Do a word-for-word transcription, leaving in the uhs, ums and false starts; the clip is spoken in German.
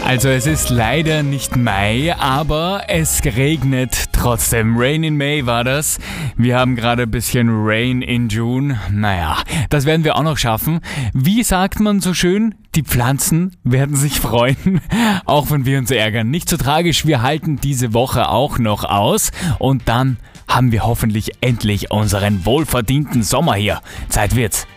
Also es ist leider nicht Mai, aber es regnet trotzdem. Rain in May war das. Wir haben gerade ein bisschen Rain in June. Naja, das werden wir auch noch schaffen. Wie sagt man so schön? Die Pflanzen werden sich freuen, auch wenn wir uns ärgern. Nicht so tragisch, wir halten diese Woche auch noch aus und dann haben wir hoffentlich endlich unseren wohlverdienten Sommer hier. Zeit wird's.